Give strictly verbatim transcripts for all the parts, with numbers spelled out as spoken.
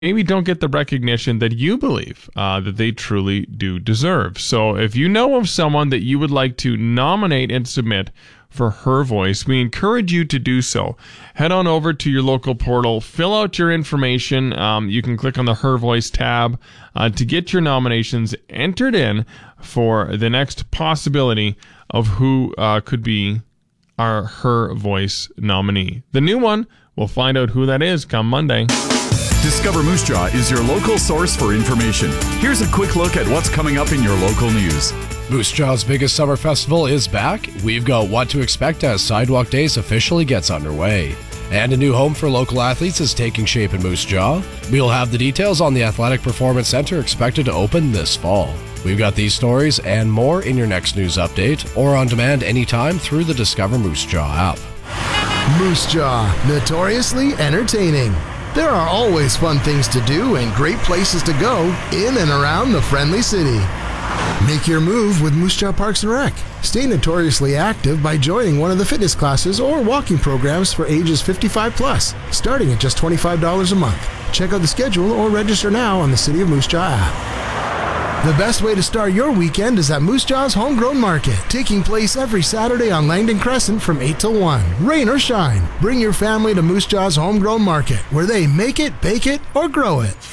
maybe don't get the recognition that you believe uh, that they truly do deserve. So if you know of someone that you would like to nominate and submit for Her Voice, we encourage you to do so. Head on over to your local portal, fill out your information. Um, you can click on the Her Voice tab uh, to get your nominations entered in for the next possibility of who uh, could be our Her Voice nominee. The new one, we'll find out who that is come Monday. Discover Moose Jaw is your local source for information. Here's a quick look at what's coming up in your local news. Moose Jaw's biggest summer festival is back. We've got what to expect as Sidewalk Days officially gets underway. And a new home for local athletes is taking shape in Moose Jaw. We'll have the details on the Athletic Performance Center expected to open this fall. We've got these stories and more in your next news update or on demand anytime through the Discover Moose Jaw app. Moose Jaw, notoriously entertaining. There are always fun things to do and great places to go in and around the friendly city. Make your move with Moose Jaw Parks and Rec. Stay notoriously active by joining one of the fitness classes or walking programs for ages fifty-five plus, starting at just twenty-five dollars a month. Check out the schedule or register now on the City of Moose Jaw app. The best way to start your weekend is at Moose Jaw's Homegrown Market, taking place every Saturday on Langdon Crescent from eight till one. Rain or shine, bring your family to Moose Jaw's Homegrown Market, where they make it, bake it, or grow it.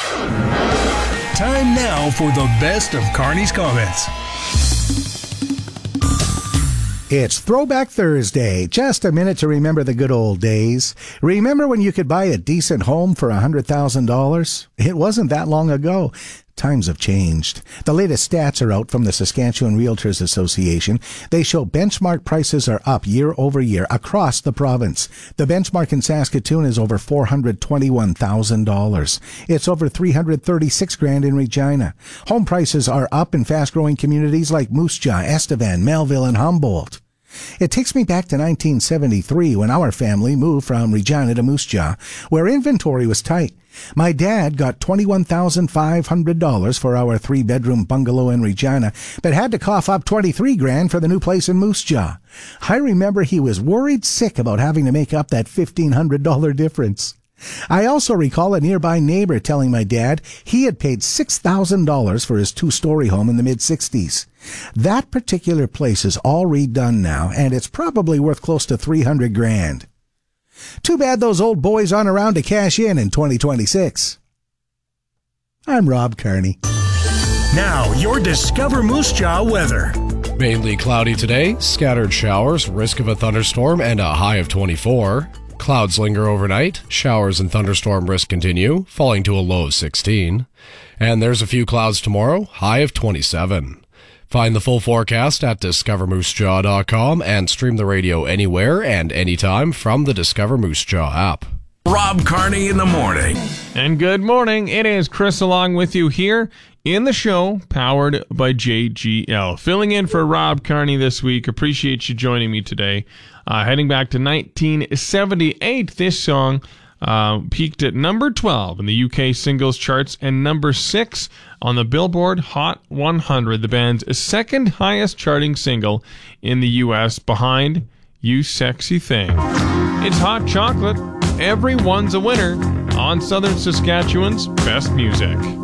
Time now for the best of Kearney's comments. It's Throwback Thursday. Just a minute to remember the good old days. Remember when you could buy a decent home for one hundred thousand dollars? It wasn't that long ago. Times have changed. The latest stats are out from the Saskatchewan Realtors Association. They show benchmark prices are up year over year across the province. The benchmark in Saskatoon is over four hundred twenty-one thousand dollars. It's over three hundred thirty-six grand in Regina. Home prices are up in fast-growing communities like Moose Jaw, Estevan, Melville, and Humboldt. It takes me back to nineteen seventy-three when our family moved from Regina to Moose Jaw, where inventory was tight. My dad got twenty-one thousand five hundred dollars for our three-bedroom bungalow in Regina, but had to cough up twenty-three grand for the new place in Moose Jaw. I remember he was worried sick about having to make up that fifteen hundred dollars difference. I also recall a nearby neighbor telling my dad he had paid six thousand dollars for his two-story home in the mid-sixties. That particular place is all redone now, and it's probably worth close to three hundred grand. Too bad those old boys aren't around to cash in in twenty twenty-six. I'm Rob Kearney. Now, your Discover Moose Jaw weather. Mainly cloudy today, scattered showers, risk of a thunderstorm, and a high of twenty-four. Clouds linger overnight, showers and thunderstorm risk continue, falling to a low of sixteen. And there's a few clouds tomorrow, high of twenty-seven. Find the full forecast at discover moose jaw dot com and stream the radio anywhere and anytime from the Discover Moose Jaw app. Rob Kearney in the morning. And good morning. It is Chris along with you here in the show, powered by J G L. Filling in for Rob Kearney this week. Appreciate you joining me today. Uh, heading back to nineteen seventy-eight, this song uh, peaked at number twelve in the U K singles charts and number six on the Billboard Hot one hundred, the band's second highest charting single in the U S, behind You Sexy Thing. It's Hot Chocolate. Everyone's a winner on Southern Saskatchewan's best music.